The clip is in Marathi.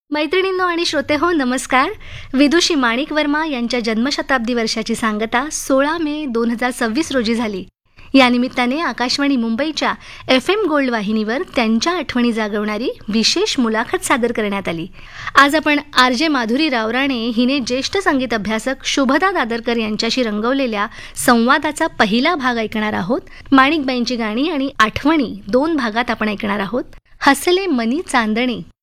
मैत्रिणींनो आणि श्रोतेहो नमस्कार. विदुषी माणिक वर्मा यांच्या जन्मशताब्दी वर्षाची सांगता 16 मे 2026 रोजी झाली. या निमित्ताने आकाशवाणी मुंबईच्या FM गोल्ड वाहिनीवर त्यांच्या आठवणी जागवणारी विशेष मुलाखत सादर करण्यात आली. आज आपण RJ माधुरी रावराणे हिने ज्येष्ठ संगीत अभ्यासक शुभदा दादरकर यांच्याशी रंगवलेल्या संवादाचा पहिला भाग ऐकणार आहोत. माणिकबाईंची गाणी आणि आठवणी 2 भागात आपण ऐकणार आहोत. हसले मनी चांदणे